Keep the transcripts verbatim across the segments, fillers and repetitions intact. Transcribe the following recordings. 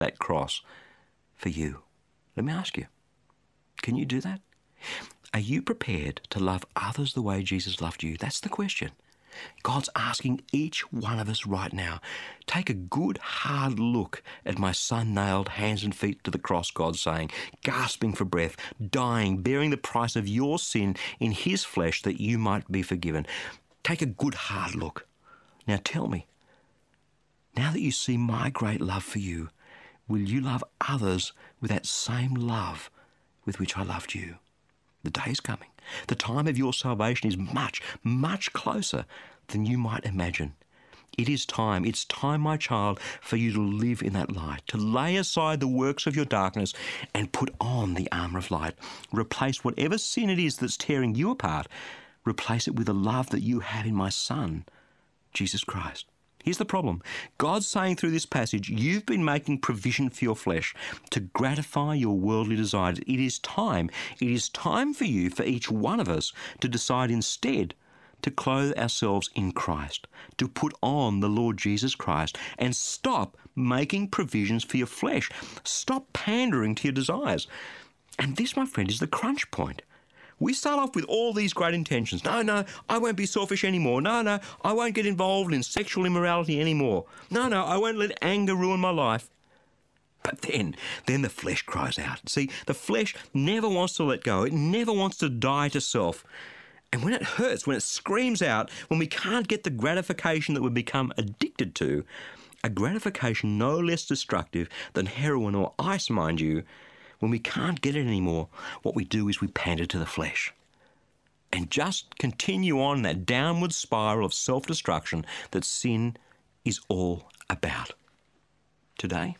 that cross for you. Let me ask you, can you do that? Are you prepared to love others the way Jesus loved you? That's the question. God's asking each one of us right now, take a good hard look at my son nailed hands and feet to the cross, God's saying, gasping for breath, dying, bearing the price of your sin in his flesh that you might be forgiven. Take a good hard look. Now tell me, now that you see my great love for you, will you love others with that same love with which I loved you? The day is coming. The time of your salvation is much, much closer than you might imagine. It is time, it's time, my child, for you to live in that light, to lay aside the works of your darkness and put on the armour of light. Replace whatever sin it is that's tearing you apart. Replace it with the love that you have in my Son, Jesus Christ. Here's the problem. God's saying through this passage, you've been making provision for your flesh to gratify your worldly desires. It is time, it is time for you, for each one of us, to decide instead to clothe ourselves in Christ, to put on the Lord Jesus Christ, and stop making provisions for your flesh. Stop pandering to your desires. And this, my friend, is the crunch point. We start off with all these great intentions. No, no, I won't be selfish anymore. No, no, I won't get involved in sexual immorality anymore. No, no, I won't let anger ruin my life. But then, then the flesh cries out. See, the flesh never wants to let go. It never wants to die to self. And when it hurts, when it screams out, when we can't get the gratification that we've become addicted to, a gratification no less destructive than heroin or ice, mind you, when we can't get it anymore, what we do is we pander to the flesh and just continue on that downward spiral of self-destruction that sin is all about. Today,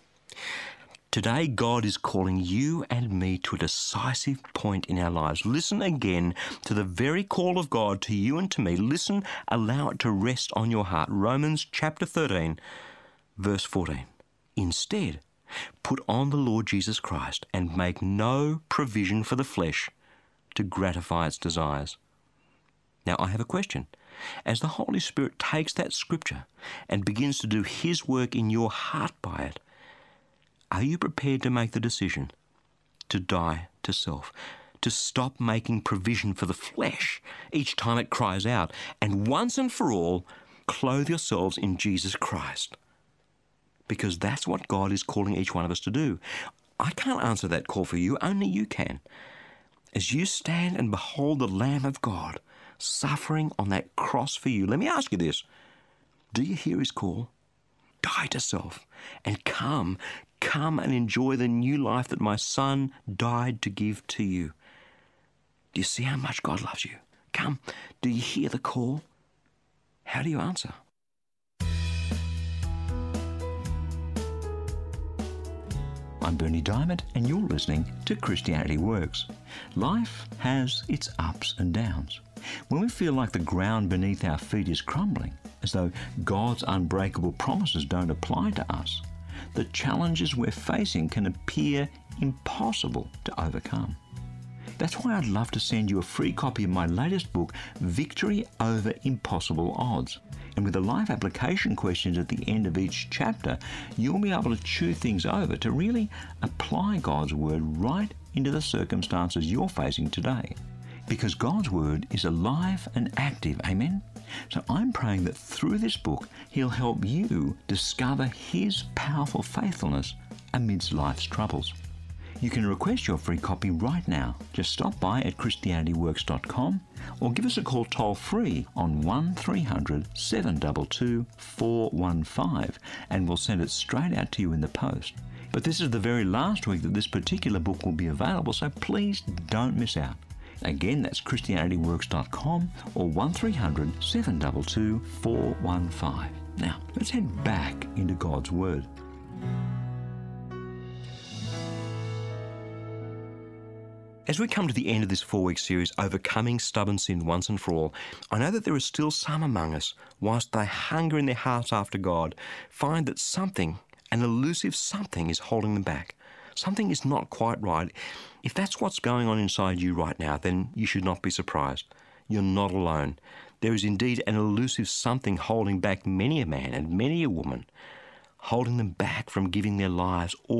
today God is calling you and me to a decisive point in our lives. Listen again to the very call of God to you and to me. Listen, allow it to rest on your heart. Romans chapter thirteen, verse fourteen. Instead, put on the Lord Jesus Christ and make no provision for the flesh to gratify its desires. Now, I have a question. As the Holy Spirit takes that scripture and begins to do his work in your heart by it, are you prepared to make the decision to die to self, to stop making provision for the flesh each time it cries out, and once and for all, clothe yourselves in Jesus Christ? Because that's what God is calling each one of us to do. I can't answer that call for you, only you can. As you stand and behold the Lamb of God suffering on that cross for you, let me ask you this. Do you hear his call? Die to self and come, come and enjoy the new life that my Son died to give to you. Do you see how much God loves you? Come, do you hear the call? How do you answer? I'm Berni Dymet, and you're listening to Christianity Works. Life has its ups and downs. When we feel like the ground beneath our feet is crumbling, as though God's unbreakable promises don't apply to us, the challenges we're facing can appear impossible to overcome. That's why I'd love to send you a free copy of my latest book, Victory Over Impossible Odds. And with the life application questions at the end of each chapter, you'll be able to chew things over to really apply God's Word right into the circumstances you're facing today. Because God's Word is alive and active, amen? So I'm praying that through this book, He'll help you discover His powerful faithfulness amidst life's troubles. You can request your free copy right now. Just stop by at christianity works dot com or give us a call toll-free on one three hundred, seven two two, four one five and we'll send it straight out to you in the post. But this is the very last week that this particular book will be available, so please don't miss out. Again, that's christianity works dot com or one three hundred, seven two two, four one five. Now, let's head back into God's Word. As we come to the end of this four-week series, Overcoming Stubborn Sin Once and For All, I know that there are still some among us, whilst they hunger in their hearts after God, find that something, an elusive something, is holding them back. Something is not quite right. If that's what's going on inside you right now, then you should not be surprised. You're not alone. There is indeed an elusive something holding back many a man and many a woman. holding them back from giving their lives